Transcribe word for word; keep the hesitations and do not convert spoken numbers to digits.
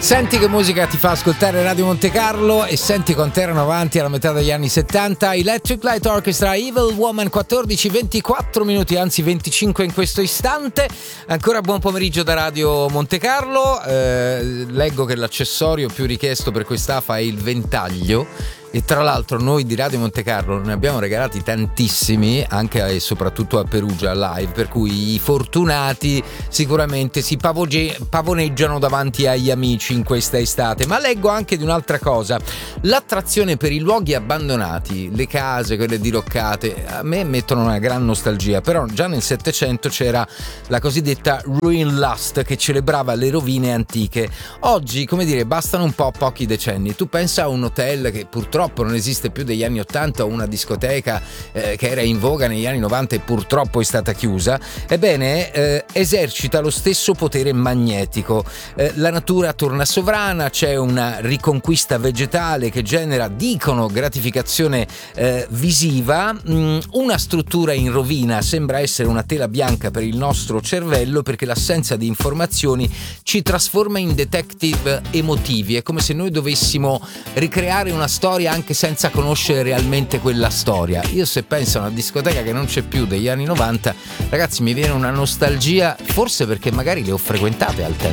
Senti che musica ti fa ascoltare Radio Monte Carlo e senti quanto erano avanti alla metà degli anni settanta. Electric Light Orchestra, Evil Woman, quattordici ventiquattro minuti, anzi venticinque in questo istante. Ancora buon pomeriggio da Radio Monte Carlo. Eh, leggo che l'accessorio più richiesto per quest'A F A è il ventaglio. E tra l'altro noi di Radio Monte Carlo ne abbiamo regalati tantissimi, anche e soprattutto a Perugia live, per cui i fortunati sicuramente si pavoge- pavoneggiano davanti agli amici in questa estate. Ma leggo anche di un'altra cosa: l'attrazione per i luoghi abbandonati, le case, quelle diroccate, a me mettono una gran nostalgia. Però già nel Settecento c'era la cosiddetta Ruin Lust, che celebrava le rovine antiche. Oggi, come dire, bastano un po' pochi decenni. Tu pensa a un hotel che purtroppo non esiste più degli anni ottanta, o una discoteca eh, che era in voga negli anni novanta e purtroppo è stata chiusa. Ebbene, eh, esercita lo stesso potere magnetico. Eh, la natura torna sovrana, c'è una riconquista vegetale che genera, dicono, gratificazione eh, visiva. Mm, una struttura in rovina sembra essere una tela bianca per il nostro cervello, perché l'assenza di informazioni ci trasforma in detective emotivi. È come se noi dovessimo ricreare una storia anche senza conoscere realmente quella storia. Io, se penso a una discoteca che non c'è più degli anni novanta, ragazzi, mi viene una nostalgia, forse perché magari le ho frequentate al tempo.